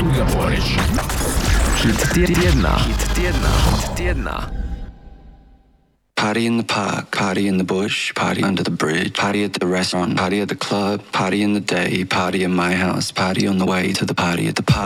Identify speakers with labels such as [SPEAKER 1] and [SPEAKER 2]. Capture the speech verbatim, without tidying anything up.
[SPEAKER 1] Gaborič. Hit tjedna. Hit tjedna. Hit tjedna.
[SPEAKER 2] Party in the park, party in the bush, party under the bridge, party at the restaurant, party at the club, party in the day, party in my house, party on the way to the party at the park.